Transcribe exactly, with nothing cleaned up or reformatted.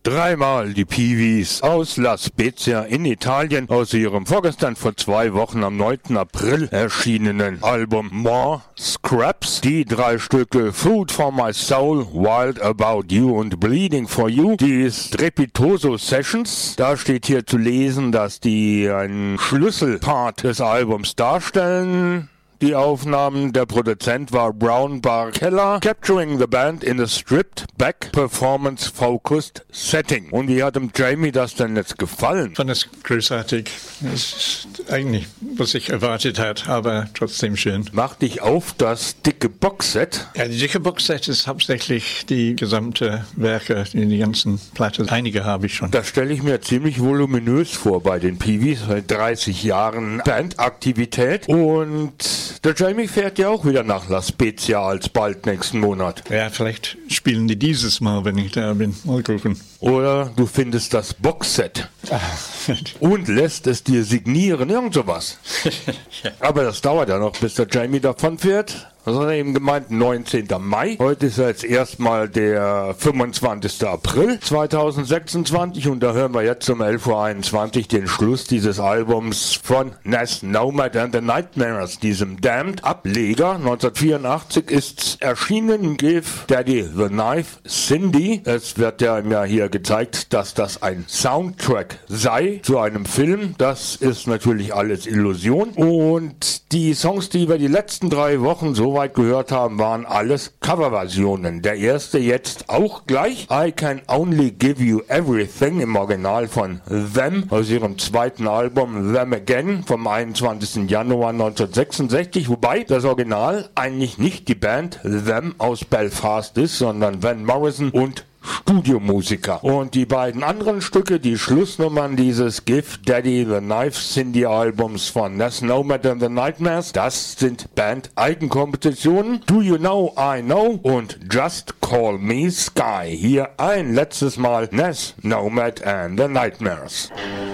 Dreimal die Peewees aus La Spezia in Italien aus ihrem vorgestern vor zwei Wochen am neunten April erschienenen Album More Scraps. Die drei Stücke Food for My Soul, Wild About You und Bleeding for You, die Strepitoso Sessions. Da steht hier zu lesen, dass die einen Schlüsselpart des Albums darstellen. Die Aufnahmen, der Produzent war Brown Bar Keller, capturing the band in a stripped-back, performance-focused setting. Und wie hat dem Jamie das denn jetzt gefallen? Ich fand es großartig. Es ist eigentlich, was ich erwartet hat, aber trotzdem schön. Macht dich auf das dicke Boxset? Ja, die dicke Boxset ist hauptsächlich die gesamte Werke, die, die ganzen Platten. Einige habe ich schon. Das stelle ich mir ziemlich voluminös vor bei den Peewees, seit dreißig Jahren Bandaktivität. Und der Jamie fährt ja auch wieder nach La Spezia alsbald nächsten Monat. Ja, vielleicht spielen die dieses Mal, wenn ich da bin. Mal gucken. Oder du findest das Boxset und lässt es dir signieren, irgend sowas. Aber das dauert ja noch, bis der Jamie davon fährt. Das hat er eben gemeint, neunzehnten Mai. Heute ist jetzt erstmal der fünfundzwanzigsten April zweitausendsechsundzwanzig und da hören wir jetzt um elf Uhr einundzwanzig den Schluss dieses Albums von Ness Nomad and the Nightmares, diesem Damned-Ableger. neunzehnhundertvierundachtzig ist erschienen, Give Daddy the Knife, Cindy. Es wird ja im Jahr hier gezeigt, dass das ein Soundtrack sei zu einem Film. Das ist natürlich alles Illusion. Und die Songs, die wir die letzten drei Wochen so weit gehört haben, waren alles Coverversionen. Der erste jetzt auch gleich. I Can Only Give You Everything im Original von Them aus ihrem zweiten Album Them Again vom einundzwanzigsten Januar neunzehnhundertsechsundsechzig, wobei das Original eigentlich nicht die Band Them aus Belfast ist, sondern Van Morrison und Studiomusiker. Und die beiden anderen Stücke, die Schlussnummern dieses Give Daddy the Knife Cindy Albums von Ness Nomad and the Nightmares, das sind Band-Eigenkompositionen. Do You Know I Know und Just Call Me Sky. Hier ein letztes Mal Ness Nomad and the Nightmares.